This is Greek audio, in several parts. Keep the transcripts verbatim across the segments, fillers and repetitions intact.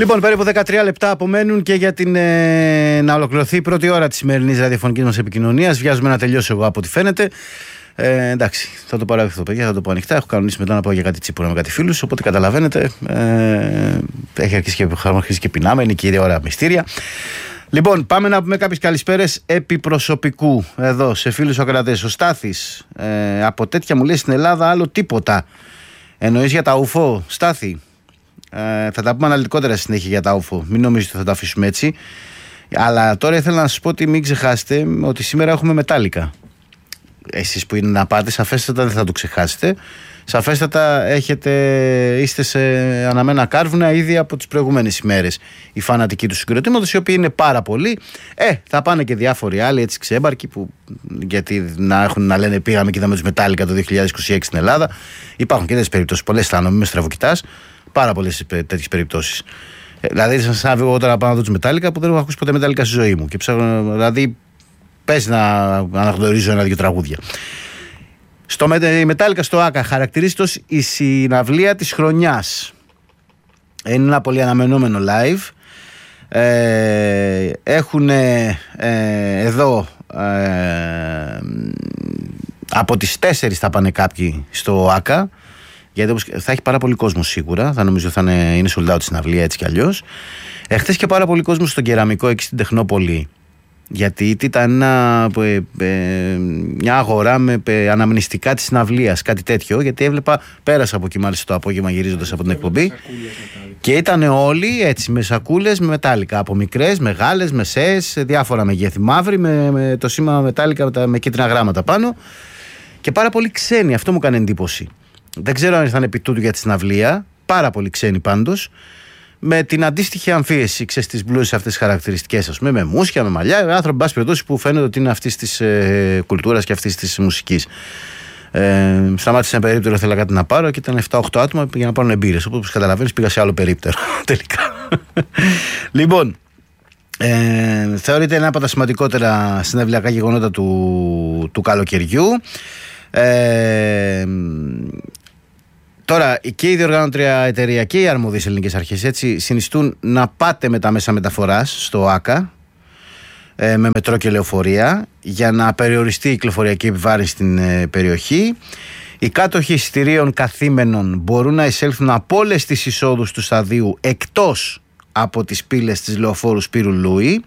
Λοιπόν, περίπου δεκατρία λεπτά απομένουν και για την, ε, να ολοκληρωθεί η πρώτη ώρα της σημερινής ραδιοφωνικής μας επικοινωνίας. Βιάζομαι να τελειώσω εγώ από ό,τι φαίνεται. Ε, εντάξει, θα το παράδειξω, παιδιά, θα το πω ανοιχτά. Έχω κανονίσει μετά να πάω για κάτι τσίπουρα με κάτι φίλους. Οπότε καταλαβαίνετε, ε, έχει αρχίσει και, αρχίσει και πεινάμε. Είναι η κυρία ώρα μυστήρια. Λοιπόν, πάμε να πούμε κάποιες καλησπέρες επί προσωπικού εδώ σε φίλους ακροατές. Ο Στάθης, ε, από τέτοια μου λέει στην Ελλάδα άλλο τίποτα. Εννοείς για τα ουφό, Στάθη? Ε, θα τα πούμε αναλυτικότερα στη συνέχεια για τα ουφό. Μην νομίζετε ότι θα τα αφήσουμε έτσι. Αλλά τώρα ήθελα να σας πω ότι μην ξεχάσετε ότι σήμερα έχουμε μετάλλικα. Εσείς που είναι να πάτε, σαφέστατα δεν θα το ξεχάσετε. Σαφέστατα έχετε, είστε σε αναμένα κάρβουνα ήδη από τις προηγούμενες ημέρες. Οι φανατικοί του συγκροτήματος, οι οποίοι είναι πάρα πολλοί. Ε, θα πάνε και διάφοροι άλλοι έτσι ξέμπαρκοι, που, γιατί να, έχουν, να λένε πήγαμε και είδαμε τους Μετάλλικα το δύο χιλιάδες είκοσι έξι στην Ελλάδα. Υπάρχουν και τέτοιες περιπτώσεις. Πολλές αισθάνομαι, με στραβοκοιτάς. Πάρα πολλές τέτοιες περιπτώσεις. Ε, δηλαδή, σαν να βγω τώρα πάνω από τους Μετάλλικα που δεν έχω ακούσει ποτέ Μετάλλικα στη ζωή μου. Και ψάχνω, δηλαδή, πες να αναγνωρίζω ένα-δύο τραγούδια. Στο Μετάλλικα στο ΆΚΑ χαρακτηρίζεται ως η συναυλία της χρονιάς. Είναι ένα πολύ αναμενόμενο live. Ε, έχουν ε, εδώ ε, από τις τέσσερις θα πάνε κάποιοι στο ΆΚΑ, γιατί θα έχει πάρα πολύ κόσμο σίγουρα. Θα νομίζω θα είναι, είναι sold out τη συναυλία έτσι κι αλλιώς. Εχθές και πάρα πολύ κόσμο στον Κεραμικό εκεί στην Τεχνόπολη. Γιατί ήταν ένα, ε, ε, μια αγορά με ε, αναμνηστικά της συναυλίας, κάτι τέτοιο. Γιατί έβλεπα, πέρασα από εκεί μάλιστα το απόγευμα γυρίζοντας από την εκπομπή. Και ήταν όλοι έτσι με σακούλες με μετάλλικα. Από μικρές, μεγάλες, μεσαίες, διάφορα μεγέθη. Μαύρη με, με το σήμα μετάλλικα με, τα, με κίτρινα γράμματα πάνω. Και πάρα πολύ ξένοι, αυτό μου έκανε εντύπωση. Δεν ξέρω αν ήρθαν επί τούτου για τη συναυλία. Πάρα πολύ ξένοι πάντως. Με την αντίστοιχη αμφίεση, ξέρεις, τις μπλούζες αυτές τις χαρακτηριστικές, ας πούμε, με μουσια, με μαλλιά, άνθρωποι, μπας περιπτώσει, που φαίνεται ότι είναι αυτής της ε, κουλτούρας και αυτής της μουσικής. Ε, σταμάτησε ένα περίπτερο, ήθελα κάτι να πάρω και ήταν επτά οχτώ άτομα για να πάρουν εμπειρίες. Όπως καταλαβαίνεις, πήγα σε άλλο περίπτερο τελικά. Λοιπόν, ε, θεωρείται ένα από τα σημαντικότερα συναυλιακά γεγονότα του, του καλοκαιριού. Ε, Τώρα και η διοργανώτρια εταιρεία και οι αρμόδιες ελληνικές αρχές έτσι συνιστούν να πάτε με τα μέσα μεταφοράς στο ΆΚΑ ε, με μετρό και λεωφορεία για να περιοριστεί η κυκλοφοριακή επιβάρυνση στην ε, περιοχή. Οι κάτοχοι εισιτηρίων καθήμενων μπορούν να εισέλθουν από όλες τις εισόδους του σταδίου εκτός από τις πύλες της λεωφόρου Σπύρου Λούι.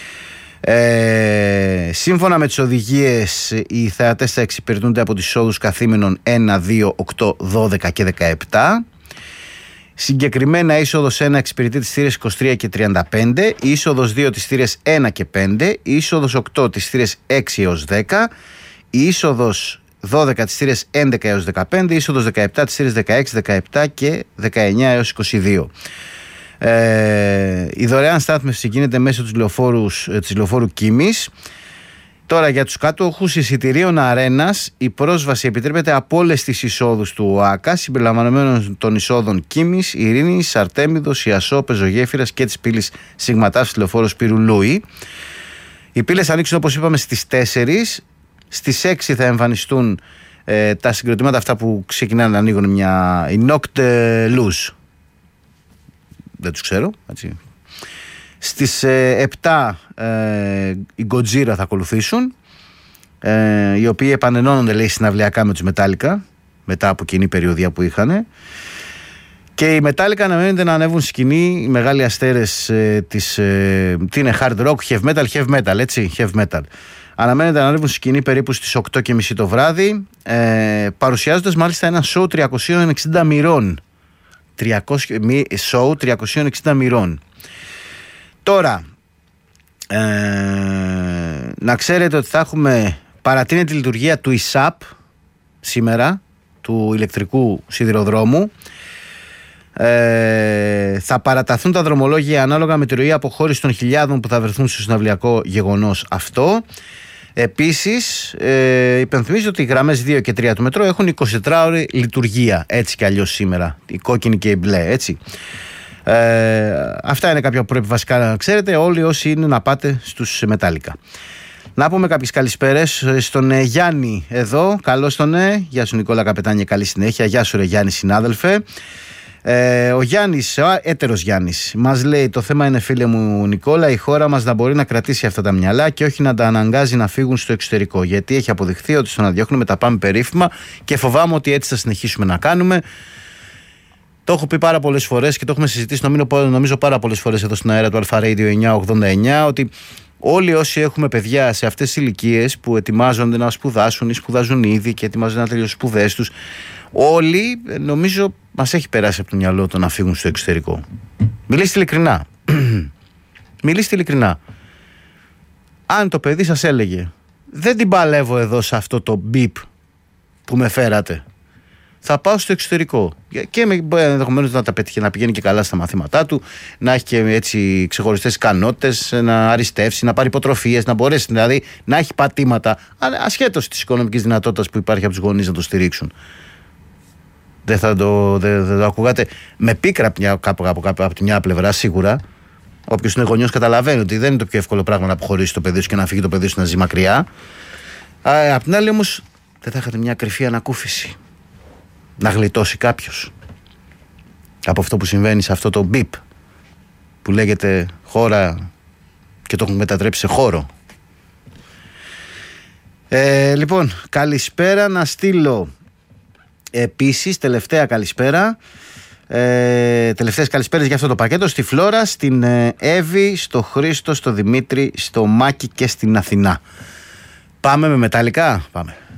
Ε, σύμφωνα με τις οδηγίες, οι θεατές θα εξυπηρετούνται από τις εισόδους καθήμενων ένα, δύο, οκτώ, δώδεκα και δεκαεπτά. Συγκεκριμένα η είσοδος ένα εξυπηρετεί τις θύρες είκοσι τρία και τριάντα πέντε, η είσοδος δύο τις θύρες ένα και πέντε, η είσοδος οκτώ τις θύρες έξι έως δέκα, η είσοδος δώδεκα τις θύρες έντεκα έως δεκαπέντε, η είσοδος δεκαεπτά τις θύρες δεκαέξι, δεκαεπτά και δεκαεννιά έως είκοσι δύο. Ε, η δωρεάν στάθμευση γίνεται μέσω της, της λεωφόρου Κίμης. Τώρα για τους κάτοχους εισιτηρίων αρένας η πρόσβαση επιτρέπεται από όλες τις εισόδους του ΟΑΚΑ συμπεριλαμβανομένων των εισόδων Κίμης, Ειρήνης, Αρτέμιδος, Ιασό, Πεζογέφυρας και της πύλης Σιγματάφ στη λεωφόρο Σπύρου Λούι. Οι πύλες ανοίξουν όπως είπαμε στις τέσσερις. Στις έξι θα εμφανιστούν ε, τα συγκροτήματα αυτά που ξεκινάνε να ανοίγουν μια η Knocked Loose. Δεν τους ξέρω, έτσι. Στις ε, επτά ε, οι Gojira θα ακολουθήσουν, ε, οι οποίοι επανενώνονται λέει συναυλιακά με τους Μετάλλικα μετά από κοινή περιοδία που είχαν. Και οι Μετάλλικα αναμένεται να ανέβουν σκηνή, οι μεγάλοι αστέρες ε, της, ε, τι είναι, hard rock, heavy metal, heavy metal, έτσι, heavy metal. Αναμένεται να ανέβουν σκηνή περίπου στις οκτώ και μισή το βράδυ, ε, παρουσιάζοντας μάλιστα ένα show τριακόσιων εξήντα μοιρών. Show τριακόσιων εξήντα μοιρών. Τώρα ε, να ξέρετε ότι θα έχουμε παρατείνει τη λειτουργία του ΙΣΑΠ σήμερα, του ηλεκτρικού σιδηροδρόμου. ε, Θα παραταθούν τα δρομολόγια ανάλογα με τη ροή αποχώρηση των χιλιάδων που θα βρεθούν στο συναυλιακό γεγονός αυτό. Επίσης, ε, υπενθυμίζω ότι οι γραμμές δύο και τρία του μετρό έχουν εικοσιτετράωρη λειτουργία, έτσι κι αλλιώς σήμερα, η κόκκινη και η μπλε, έτσι. Ε, αυτά είναι κάποια που πρέπει βασικά να ξέρετε όλοι όσοι είναι να πάτε στους Μετάλλικα. Να πούμε κάποιες καλησπέρες στον ε, Γιάννη εδώ, καλώς τον ε, γεια σου Νικόλα Καπετάνια, καλή συνέχεια, γεια σου ρε Γιάννη συνάδελφε. Ε, ο Γιάννης, ο έτερος Γιάννης, μας λέει: το θέμα είναι, φίλε μου Νικόλα, η χώρα μας να μπορεί να κρατήσει αυτά τα μυαλά και όχι να τα αναγκάζει να φύγουν στο εξωτερικό. Γιατί έχει αποδειχθεί ότι στο να διώχνουμε τα πάμε περίφημα και φοβάμαι ότι έτσι θα συνεχίσουμε να κάνουμε. Το έχω πει πάρα πολλές φορές και το έχουμε συζητήσει νομίζω, νομίζω πάρα πολλές φορές εδώ στην αέρα του Αλφα Radio εννιακόσια ογδόντα εννιά, ότι όλοι όσοι έχουμε παιδιά σε αυτές τις ηλικίες που ετοιμάζονται να σπουδάσουν ή σπουδάζουν ήδη και ετοιμάζονται να τελειώσουν σπουδές τους, όλοι νομίζω μας έχει περάσει από το μυαλό το να φύγουν στο εξωτερικό. Μιλήστε ειλικρινά. Μιλήστε ειλικρινά. Αν το παιδί σας έλεγε: δεν την παλεύω εδώ σε αυτό το μπιπ που με φέρατε, θα πάω στο εξωτερικό, και ενδεχομένως να τα πετύχει, να πηγαίνει και καλά στα μαθήματά του, να έχει και έτσι ξεχωριστές ικανότητες, να αριστεύσει, να πάρει υποτροφίες, να μπορέσει δηλαδή να έχει πατήματα, ασχέτως της οικονομικής δυνατότητας που υπάρχει από τους γονείς να το στηρίξουν. Δεν θα το, δεν, δεν το ακούγατε με πίκρα κάπου, κάπου, κάπου, από τη μια πλευρά, σίγουρα. Όποιος είναι γονιός καταλαβαίνει ότι δεν είναι το πιο εύκολο πράγμα να αποχωρήσει το παιδί σου και να φύγει το παιδί σου να ζει μακριά. Α, απ' την άλλη όμως, δεν θα είχατε μια κρυφή ανακούφιση να γλιτώσει κάποιος από αυτό που συμβαίνει σε αυτό το μπιπ που λέγεται χώρα και το έχουν μετατρέψει σε χώρο. Ε, λοιπόν, καλησπέρα να στείλω επίσης, τελευταία καλησπέρα, ε, τελευταίες καλησπέρες για αυτό το πακέτο, στη Φλόρα, στην ε, Εύη, στο Χρήστο, στο Δημήτρη, στο Μάκη και στην Αθηνά. Πάμε με μεταλλικά, πάμε.